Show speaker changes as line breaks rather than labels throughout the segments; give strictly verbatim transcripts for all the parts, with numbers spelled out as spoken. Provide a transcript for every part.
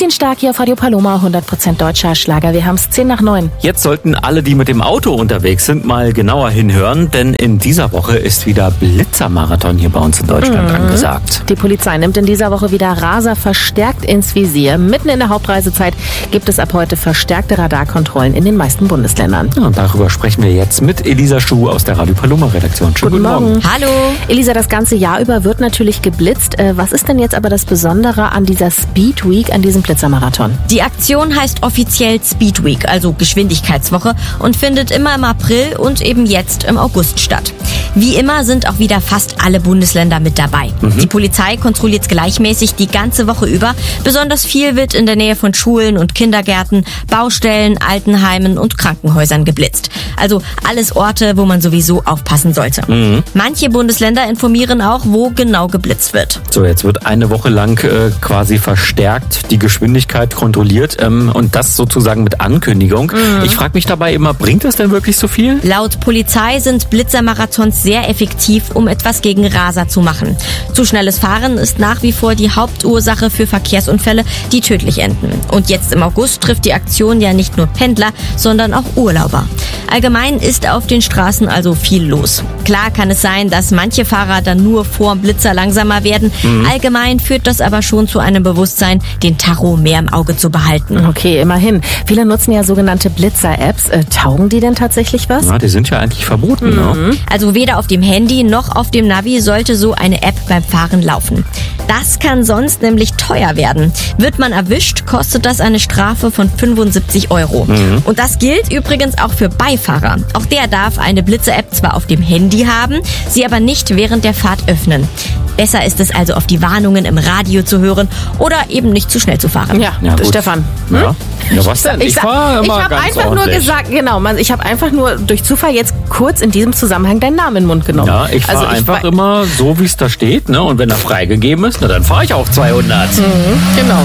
Christine Stark hier auf Radio Paloma, hundert Prozent deutscher Schlager. Wir haben es zehn nach neun.
Jetzt sollten alle, die mit dem Auto unterwegs sind, mal genauer hinhören, denn in dieser Woche ist wieder Blitzermarathon hier bei uns in Deutschland mhm. angesagt.
Die Polizei nimmt in dieser Woche wieder Raser verstärkt ins Visier. Mitten in der Hauptreisezeit gibt es ab heute verstärkte Radarkontrollen in den meisten Bundesländern.
Ja, und darüber sprechen wir jetzt mit Elisa Schuh aus der Radio Paloma Redaktion. Schönen
guten, guten Morgen.
Morgen. Hallo.
Elisa, das ganze Jahr über wird natürlich geblitzt. Was ist denn jetzt aber das Besondere an dieser Speed Week, an diesem Blitzermarathon?
Die Aktion heißt offiziell Speed Week, also Geschwindigkeitswoche, und findet immer im April und eben jetzt im August statt. Wie immer sind auch wieder fast alle Bundesländer mit dabei. Mhm. Die Polizei kontrolliert gleichmäßig die ganze Woche über. Besonders viel wird in der Nähe von Schulen und Kindergärten, Baustellen, Altenheimen und Krankenhäusern geblitzt. Also alles Orte, wo man sowieso aufpassen sollte. Mhm. Manche Bundesländer informieren auch, wo genau geblitzt wird.
So, jetzt wird eine Woche lang äh, quasi verstärkt die Geschwindigkeit kontrolliert ähm, und das sozusagen mit Ankündigung. Mhm. Ich frage mich dabei immer, bringt das denn wirklich so viel?
Laut Polizei sind Blitzermarathons sehr effektiv, um etwas gegen Raser zu machen. Zu schnelles Fahren ist nach wie vor die Hauptursache für Verkehrsunfälle, die tödlich enden. Und jetzt im August trifft die Aktion ja nicht nur Pendler, sondern auch Urlauber. Allgemein ist auf den Straßen also viel los. Klar kann es sein, dass manche Fahrer dann nur vorm Blitzer langsamer werden. Mhm. Allgemein führt das aber schon zu einem Bewusstsein, den Tacho mehr im Auge zu behalten.
Okay, immerhin. Viele nutzen ja sogenannte Blitzer-Apps. Äh, taugen die denn tatsächlich was?
Ja, die sind ja eigentlich verboten.
Mhm.
Ne?
Also weder auf dem Handy noch auf dem Navi sollte so eine App beim Fahren laufen. Das kann sonst nämlich teuer werden. Wird man erwischt, kostet das eine Strafe von fünfundsiebzig Euro. Mhm. Und das gilt übrigens auch für Beifahrer. Auch der darf eine Blitzer-App zwar auf dem Handy haben, sie aber nicht während der Fahrt öffnen. Besser ist es also, auf die Warnungen im Radio zu hören oder eben nicht zu schnell zu fahren.
Ja, ja Stefan.
Hm? Ja. ja, was denn?
Ich, ich, ich habe einfach ordentlich. nur gesagt, genau, man, ich habe einfach nur durch Zufall jetzt kurz in diesem Zusammenhang deinen Namen in den Mund genommen.
Ja, ich fahre also einfach immer so, wie es da steht, ne? Und wenn er freigegeben ist, na, dann fahre ich auch zweihundert.
Mhm, genau.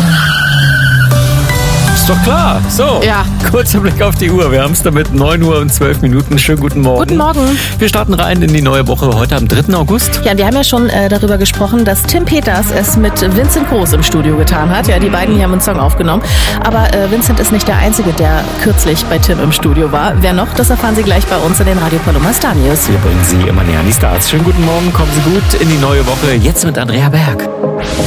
Ist doch klar. So,
ja.
Kurzer Blick auf die Uhr. Wir haben es damit neun Uhr und zwölf Minuten. Schönen guten Morgen.
Guten Morgen.
Wir starten rein in die neue Woche heute am dritten August.
Ja, wir haben ja schon äh, darüber gesprochen, dass Tim Peters es mit Vincent Groß im Studio getan hat. Ja, die beiden hier haben einen Song aufgenommen. Aber äh, Vincent ist nicht der Einzige, der kürzlich bei Tim im Studio war. Wer noch, das erfahren Sie gleich bei uns in den Radio Paloma Star News.
Wir bringen Sie immer näher an die Stars. Schönen guten Morgen, kommen Sie gut in die neue Woche. Jetzt mit Andrea Berg.